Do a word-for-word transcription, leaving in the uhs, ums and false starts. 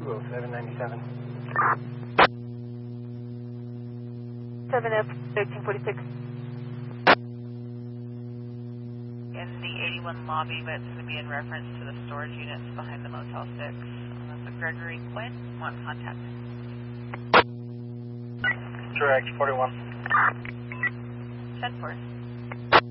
two oh seven ninety-seven. seven F thirteen forty-six. In the eighty-one lobby, but it's going to be in reference to the storage units behind the Motel six. That's a Gregory Quinn. Want contact. Direct forty-one. ten four.